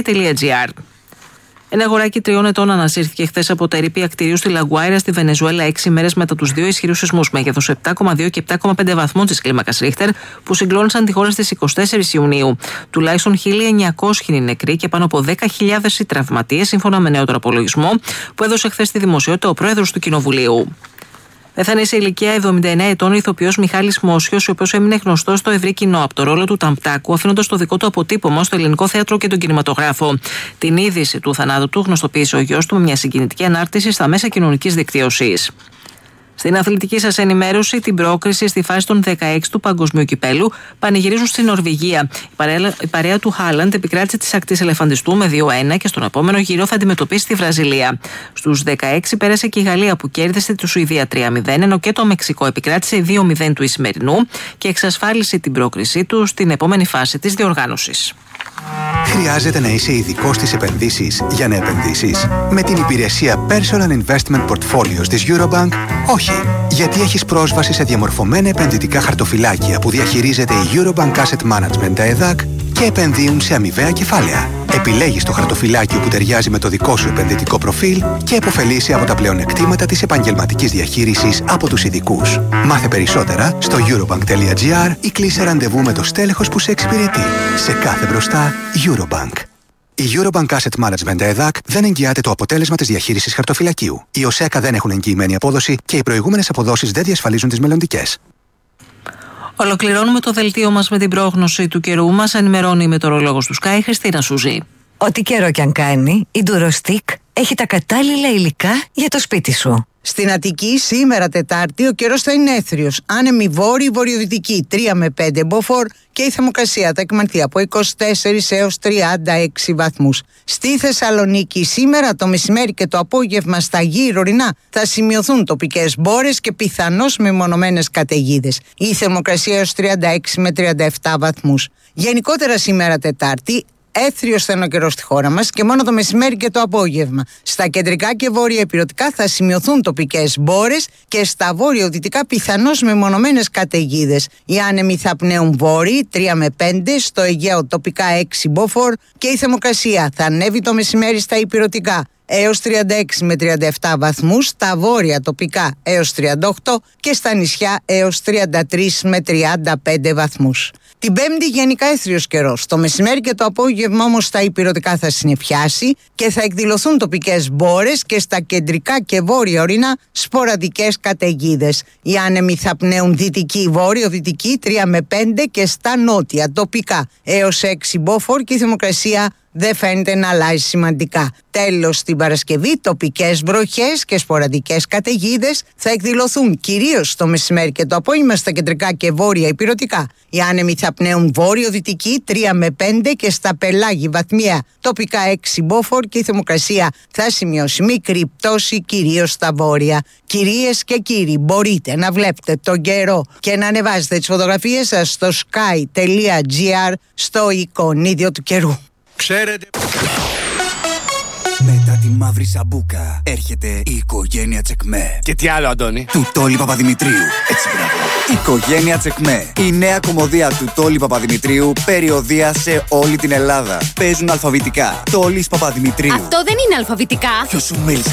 sky.gr. Ένα αγοράκι 3 ετών ανασύρθηκε χθες από τα ερείπια κτηρίου στη Λαγκουάιρα στη Βενεζουέλα 6 μέρες μετά τους δύο ισχυρούς σεισμούς μέγεθος 7,2 και 7,5 βαθμών της κλίμακας Ρίχτερ που συγκλώνησαν τη χώρα στις 24 Ιουνίου. Τουλάχιστον 1.900 είναι νεκροί και πάνω από 10.000 οι τραυματίες, σύμφωνα με νέο απολογισμό που έδωσε χθες στη δημοσιότητα ο πρόεδρος του Κοινοβουλίου. Πέθανε σε ηλικία 79 ετών ο ηθοποιός Μιχάλης Μόσιος, ο οποίος έμεινε γνωστός στο ευρύ κοινό από το ρόλο του Ταμπτάκου, αφήνοντας το δικό του αποτύπωμα στο ελληνικό θέατρο και τον κινηματογράφο. Την είδηση του θανάτου του γνωστοποίησε ο γιος του με μια συγκινητική ανάρτηση στα μέσα κοινωνικής δικτύωσης. Στην αθλητική σας ενημέρωση, την πρόκριση στη φάση των 16 του Παγκοσμίου Κυπέλου πανηγυρίζουν στην Νορβηγία. Η παρέα του Χάλαντ επικράτησε της ακτής ελεφαντιστού με 2-1 και στον επόμενο γύρο θα αντιμετωπίσει τη Βραζιλία. Στους 16 πέρασε και η Γαλλία που κέρδισε τη Σουηδία 3-0, ενώ και το Μεξικό επικράτησε 2-0 του Ισημερινού και εξασφάλισε την πρόκρισή του στην επόμενη φάση της διοργάνωσης. Χρειάζεται να είσαι ειδικός στις επενδύσεις για να επενδύσεις? Με την υπηρεσία Personal Investment Portfolios της Eurobank, όχι. Γιατί έχεις πρόσβαση σε διαμορφωμένα επενδυτικά χαρτοφυλάκια που διαχειρίζεται η Eurobank Asset Management ΕΔΑΚ και επενδύουν σε αμοιβαία κεφάλαια. Επιλέγεις το χαρτοφυλάκιο που ταιριάζει με το δικό σου επενδυτικό προφίλ και επωφελείσαι από τα πλεονεκτήματα της επαγγελματικής διαχείρισης από τους ειδικούς. Μάθε περισσότερα στο eurobank.gr ή κλείσε ραντεβού με το στέλεχος που σε εξυπηρετεί. Σε κάθε μπροστά, Eurobank. Η Eurobank Asset Management ΕΔΑΚ δεν εγγυάται το αποτέλεσμα της διαχείρισης χαρτοφυλακίου. Οι ΟΣΕΚΑ δεν έχουν εγγυημένη απόδοση και οι προηγούμενες αποδόσεις δεν διασφαλίζουν τις μελλοντικές. Ολοκληρώνουμε το δελτίο μας με την πρόγνωση του καιρού. Μας ενημερώνει η μετεωρολόγος του Sky, Χριστίνα Σουζή. Ό,τι καιρό κι αν κάνει, η Durostick έχει τα κατάλληλα υλικά για το σπίτι σου. Στην Αττική, σήμερα Τετάρτη, ο καιρός θα είναι έθριος. Άνεμη βόρειο-βορειοδυτική 3 με 5 μποφόρ και η θερμοκρασία θα εκμανθεί από 24 έως 36 βαθμούς. Στη Θεσσαλονίκη, σήμερα το μεσημέρι και το απόγευμα στα γύρω ορεινά θα σημειωθούν τοπικές μπόρες και πιθανώς μεμονωμένες καταιγίδες. Η θερμοκρασία έως 36 με 37 βαθμούς. Γενικότερα σήμερα Τετάρτη, έθριος θα είναι ο καιρός στη χώρα μας και μόνο το μεσημέρι και το απόγευμα. Στα κεντρικά και βόρεια ηπειρωτικά θα σημειωθούν τοπικές μπόρες και στα βόρειο-δυτικά πιθανώς μεμονωμένες καταιγίδες. Οι άνεμοι θα πνέουν βόρειοι 3 με 5, στο Αιγαίο τοπικά 6 μποφόρ και η θερμοκρασία θα ανέβει το μεσημέρι στα ηπειρωτικά έως 36 με 37 βαθμούς, στα βόρεια τοπικά έως 38 και στα νησιά έως 33 με 35 βαθμούς. Την Πέμπτη γενικά έθριος καιρός. Το μεσημέρι και το απόγευμα όμως στα ηπειρωτικά θα συννεφιάσει και θα εκδηλωθούν τοπικές μπόρες και στα κεντρικά και βόρεια ορεινά σποραδικές καταιγίδες. Οι άνεμοι θα πνέουν δυτική, βόρειο-δυτική 3 με 5 και στα νότια τοπικά έως 6 μποφόρ και η θερμοκρασία δεν φαίνεται να αλλάζει σημαντικά. Τέλος, την Παρασκευή τοπικές βροχές και σποραδικές καταιγίδες θα εκδηλωθούν κυρίως το μεσημέρι και το απόγευμα στα κεντρικά και βόρεια ηπειρωτικά. Οι άνεμοι θα πνέουν βόρειο-δυτική 3 με 5 και στα πελάγη βαθμία τοπικά 6 μποφόρ και η θερμοκρασία θα σημειώσει μικρή πτώση κυρίως στα βόρεια. Κυρίες και κύριοι, μπορείτε να βλέπετε τον καιρό και να ανεβάζετε τις φωτογραφίες σας στο sky.gr στο εικονίδιο του καιρού. Ξέρετε... Μετά τη μαύρη σαμπούκα έρχεται η οικογένεια Τσεκμέ. Και τι άλλο, Αντώνη? Του Τόλι Παπαδημητρίου. Έτσι, μπράβο. Οικογένεια Τσεκμέ. Η νέα κομμωδία του Τόλι Παπαδημητρίου, περιοδεία σε όλη την Ελλάδα. Παίζουν αλφαβητικά. Τόλις Παπαδημητρίου. Αυτό δεν είναι αλφαβητικά. Ποιος σου μίλησε?